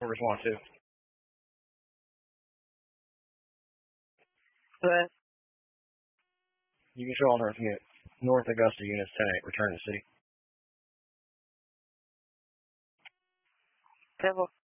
Respond to. But You can show all North Augusta units 10-8. Return to city. Devil.